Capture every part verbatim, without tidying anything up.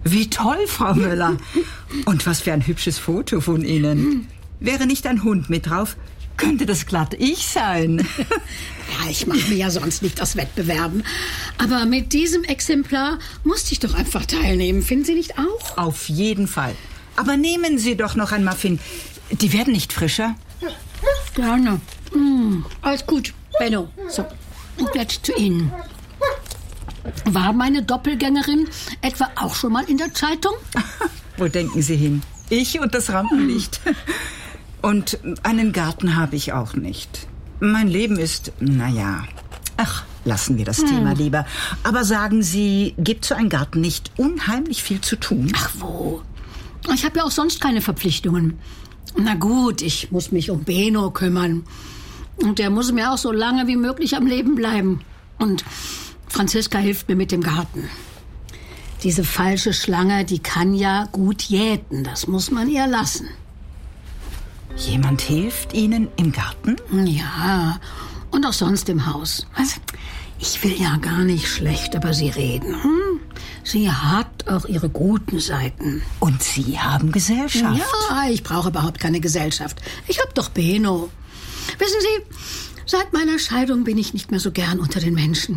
Wie toll, Frau Müller. Und was für ein hübsches Foto von Ihnen. Wäre nicht ein Hund mit drauf, könnte das glatt ich sein. Ja, ich mache mir ja sonst nicht aus Wettbewerben. Aber mit diesem Exemplar musste ich doch einfach teilnehmen. Finden Sie nicht auch? Auf jeden Fall. Aber nehmen Sie doch noch ein Muffin. Die werden nicht frischer. Gerne. Mm, alles gut, Benno. So, und jetzt zu Ihnen. War meine Doppelgängerin etwa auch schon mal in der Zeitung? Wo denken Sie hin? Ich und das Rampenlicht. Und einen Garten habe ich auch nicht. Mein Leben ist, naja, ach, lassen wir das hm. Thema lieber. Aber sagen Sie, gibt so ein Garten nicht unheimlich viel zu tun? Ach wo, ich habe ja auch sonst keine Verpflichtungen. Na gut, ich muss mich um Benno kümmern. Und der muss mir auch so lange wie möglich am Leben bleiben. Und Franziska hilft mir mit dem Garten. Diese falsche Schlange, die kann ja gut jäten. Das muss man ihr lassen. Jemand hilft Ihnen im Garten? Ja, und auch sonst im Haus. Also, ich will ja gar nicht schlecht über sie reden. Hm? Sie hat auch ihre guten Seiten. Und Sie haben Gesellschaft? Ja, ich brauche überhaupt keine Gesellschaft. Ich hab doch Benno. Wissen Sie, seit meiner Scheidung bin ich nicht mehr so gern unter den Menschen.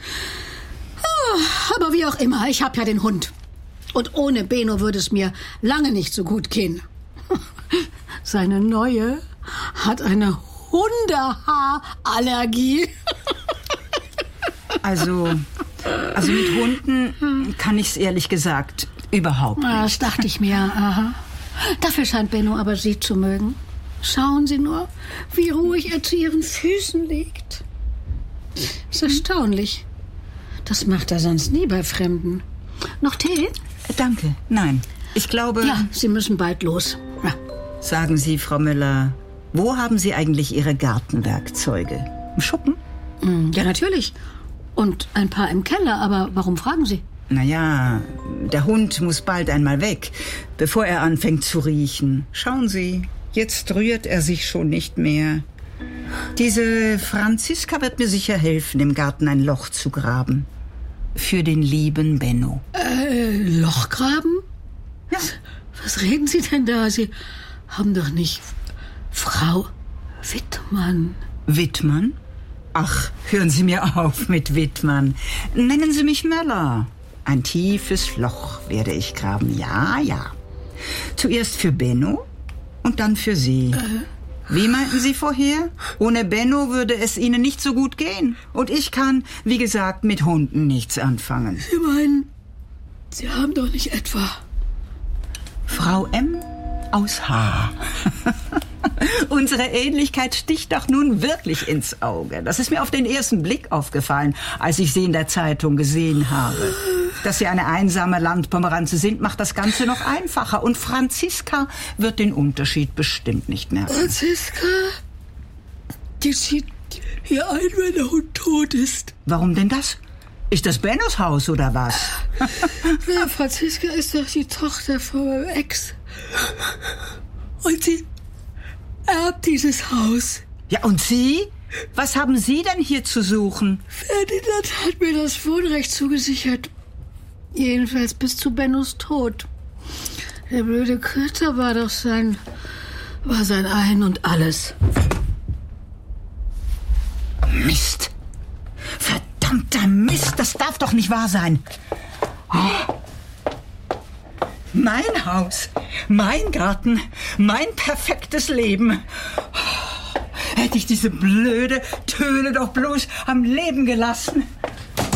Aber wie auch immer, ich habe ja den Hund. Und ohne Benno würde es mir lange nicht so gut gehen. Seine Neue hat eine Hundehaarallergie. Also, also mit Hunden kann ich es ehrlich gesagt überhaupt nicht. Das dachte ich mir. Aha. Dafür scheint Benno aber Sie zu mögen. Schauen Sie nur, wie ruhig er zu Ihren Füßen liegt. Ist erstaunlich. Das macht er sonst nie bei Fremden. Noch Tee? Danke, nein. Ich glaube... Ja, Sie müssen bald los. Ja. Sagen Sie, Frau Müller, wo haben Sie eigentlich Ihre Gartenwerkzeuge? Im Schuppen? Ja, natürlich. Und ein paar im Keller, aber warum fragen Sie? Naja, der Hund muss bald einmal weg, bevor er anfängt zu riechen. Schauen Sie, jetzt rührt er sich schon nicht mehr. Diese Franziska wird mir sicher helfen, im Garten ein Loch zu graben. Für den lieben Benno. Äh, Loch graben? Ja. Was reden Sie denn da? Sie haben doch nicht Frau Wittmann. Wittmann? Ach, hören Sie mir auf mit Wittmann. Nennen Sie mich Möller. Ein tiefes Loch werde ich graben, ja, ja. Zuerst für Benno und dann für Sie. Äh. Wie meinten Sie vorher? Ohne Benno würde es Ihnen nicht so gut gehen. Und ich kann, wie gesagt, mit Hunden nichts anfangen. Sie meinen, Sie haben doch nicht etwa... Frau M. aus H. Unsere Ähnlichkeit sticht doch nun wirklich ins Auge. Das ist mir auf den ersten Blick aufgefallen, als ich Sie in der Zeitung gesehen habe. Dass Sie eine einsame Landpomeranze sind, macht das Ganze noch einfacher. Und Franziska wird den Unterschied bestimmt nicht merken. Franziska, die zieht hier ein, wenn der Hund tot ist. Warum denn das? Ist das Bennos Haus oder was? Ja, Franziska ist doch die Tochter von meinem Ex. Und sie erbt dieses Haus. Ja, und Sie? Was haben Sie denn hier zu suchen? Ferdinand hat mir das Wohnrecht zugesichert. Jedenfalls bis zu Bennos Tod. Der blöde Köter war doch sein... war sein Ein und Alles. Mist. Verdammter Mist, das darf doch nicht wahr sein. Oh. Mein Haus, mein Garten, mein perfektes Leben. Oh. Hätte ich diese blöde Töne doch bloß am Leben gelassen.